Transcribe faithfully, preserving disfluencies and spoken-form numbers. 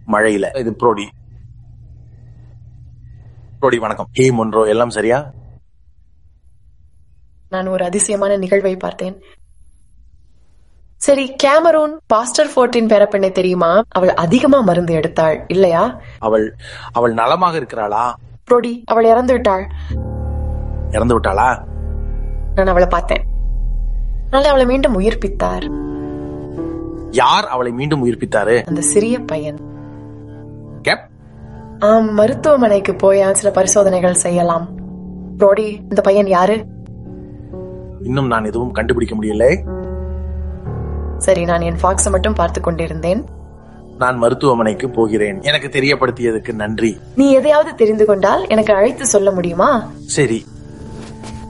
மழையில. இது ப்ரோடி. ப்ரோடி வணக்கம். ஹே மொன்ரோ, எல்லாம் சரியா? நான் ஒரு அதிசயமான நிகழ்வை பார்த்தேன். சரி, கேமரூன் பாஸ்டர் ஃபோர்ட்டின் பேரப்பெண்ணை தெரியுமா? அவள் அதிகமா மருந்து எடுத்தாள் இல்லையா? அவள் அவள் நலமாக இருக்கிறாளா? ப்ரோடி, அவள் இறந்து விட்டாள். இறந்து விட்டாளா? நான் அவளை பார்த்தேன். அதனால அவளை மீண்டும் உயிர்ப்பித்தார். யார் அவளை மீண்டும் உயிர்ப்பித்தாரு? அந்த சிறிய பையன். கேப் ஆம், மருத்துவமனைக்கு போய் சில பரிசோதனைகள் செய்யலாம். ப்ரோடி, இந்த பையன் யாரு? இன்னும் நான் எதுவும் கண்டுபிடிக்க முடியல. சரி, நான் என் ஃபாக்ஸை மட்டும் பார்த்து கொண்டிருந்தேன். நான் மருத்துவமனைக்கு போகிறேன். எனக்கு தெரியப்படுத்தியதுக்கு நன்றி. நீ எதையாவது தெரிந்து கொண்டால் எனக்கு அழைத்து சொல்ல முடியுமா? சரி.